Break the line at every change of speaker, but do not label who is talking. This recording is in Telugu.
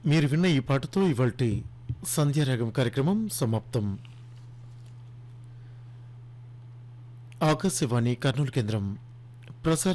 మీరు విన్న ఈ పాటతో ఇవాల్టి సంధ్యారాగం కార్యక్రమం సమాప్తం. ఆకాశవాణి కర్నూలు కేంద్రం ప్రసార